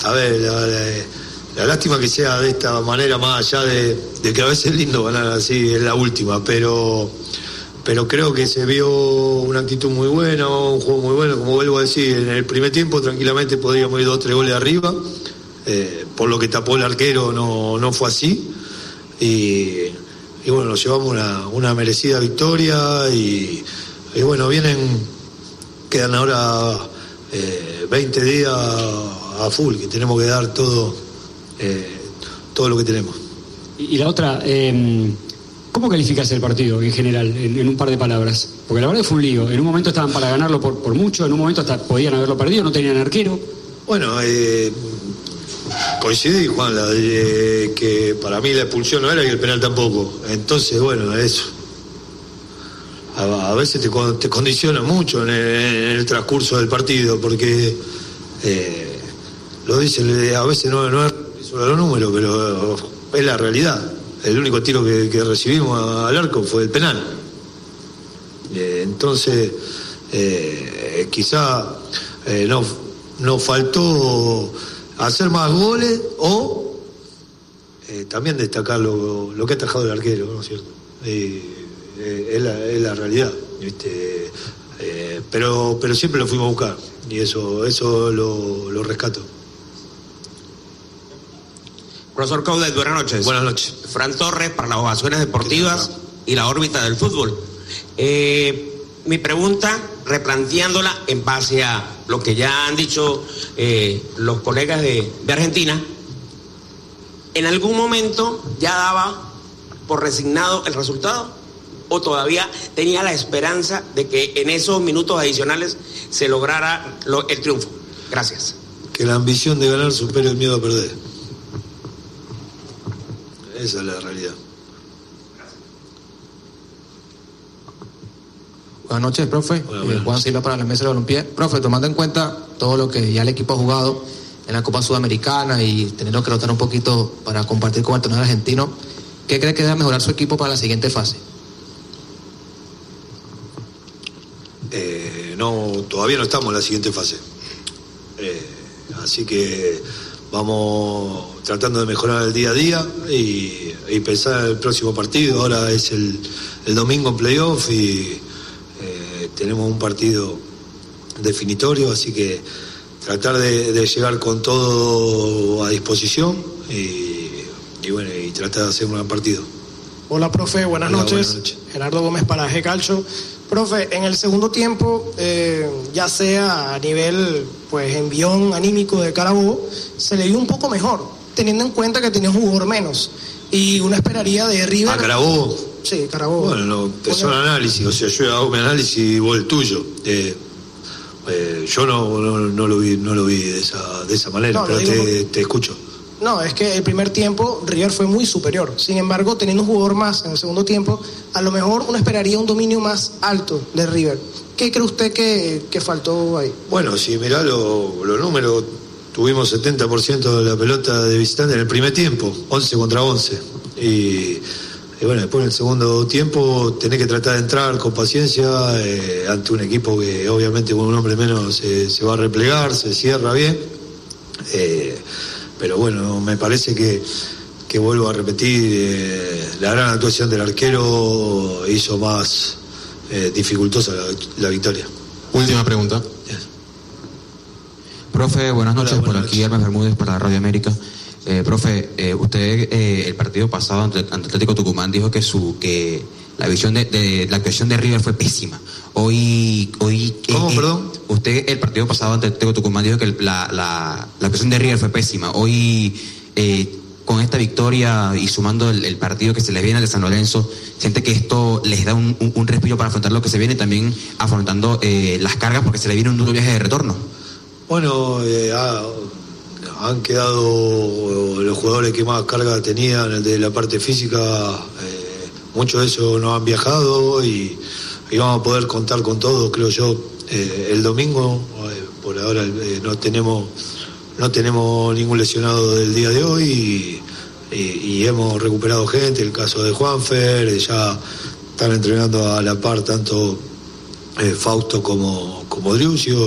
A ver, la lástima que sea de esta manera, más allá de que a veces es lindo ganar así, es la última, pero creo que se vio una actitud muy buena, un juego muy bueno. Como vuelvo a decir, en el primer tiempo tranquilamente podríamos ir 2 o 3 goles arriba, por lo que tapó el arquero no fue así, y bueno, nos llevamos una merecida victoria, y bueno, quedan ahora 20 días a full, que tenemos que dar todo lo que tenemos. Y la otra, ¿cómo calificas el partido en general, en un par de palabras? Porque la verdad fue un lío. En un momento estaban para ganarlo por mucho, en un momento hasta podían haberlo perdido, no tenían arquero. Bueno, coincidí, Juan, que para mí la expulsión no era y el penal tampoco. Entonces, bueno, eso. A veces te condiciona mucho en el transcurso del partido, porque lo dicen, a veces no es sobre los números, pero es la realidad. El único tiro que recibimos al arco fue el penal. Entonces, quizá nos faltó hacer más goles o también destacar lo que ha atajado el arquero, ¿no es cierto? Es la realidad, pero siempre lo fuimos a buscar, y eso lo rescato. Profesor Coudet, buenas noches. Buenas noches. Fran Torres, para las ovaciones deportivas y la órbita del fútbol. Mi pregunta, replanteándola en base a lo que ya han dicho los colegas de Argentina, ¿en algún momento ya daba por resignado el resultado? ¿O todavía tenía la esperanza de que en esos minutos adicionales se lograra el triunfo? Gracias. Que la ambición de ganar supere el miedo a perder. Esa es la realidad. Buenas noches, profe. Juan Silva para la mesa de balompié. Profe, tomando en cuenta todo lo que ya el equipo ha jugado en la Copa Sudamericana y teniendo que rotar un poquito para compartir con el torneo argentino, ¿qué cree que debe mejorar su equipo para la siguiente fase? Todavía no estamos en la siguiente fase. Así que vamos tratando de mejorar el día a día y pensar en el próximo partido. Ahora es el domingo en playoff y tenemos un partido definitorio, así que tratar de llegar con todo a disposición y bueno, y tratar de hacer un buen partido. Hola, profe, buenas noches. Gerardo Gómez para G Calcio. Profe, en el segundo tiempo, ya sea a nivel envión anímico de Carabobo, se le dio un poco mejor, teniendo en cuenta que tenía un jugador menos. Y uno esperaría de River. ¿A Carabobo? Sí, Carabobo. Bueno, son análisis, o sea, yo hago mi análisis y vos el tuyo. Yo no lo vi de esa manera, pero te escucho. No, es que el primer tiempo River fue muy superior. Sin embargo, teniendo un jugador más en el segundo tiempo, a lo mejor uno esperaría un dominio más alto de River. ¿Qué cree usted que faltó ahí? Bueno, si mirá los números, tuvimos 70% de la pelota de visitante en el primer tiempo, 11 contra 11. Y bueno, después en el segundo tiempo tenés que tratar de entrar con paciencia ante un equipo que obviamente con un hombre menos se va a replegar, se cierra bien. Pero bueno, me parece que vuelvo a repetir, la gran actuación del arquero hizo más dificultosa la victoria. Última pregunta. Yes. Profe, buenas noches. Hola, por aquí Hermes Bermúdez para Radio América. Profe, usted el partido pasado ante Atlético Tucumán dijo que la visión de la actuación de River fue pésima. Hoy ¿Cómo, perdón? Usted el partido pasado ante Atlético Tucumán dijo que la actuación de River fue pésima. Hoy con esta victoria y sumando el partido que se les viene al de San Lorenzo, ¿siente que esto les da un respiro para afrontar lo que se viene, también afrontando las cargas porque se le viene un duro viaje de retorno? Bueno, han quedado los jugadores que más carga tenían de la parte física, muchos de esos no han viajado y vamos a poder contar con todo, creo yo, el domingo. Por ahora no tenemos ningún lesionado del día de hoy y hemos recuperado gente, el caso de Juanfer, ya están entrenando a la par tanto Fausto como Driusio.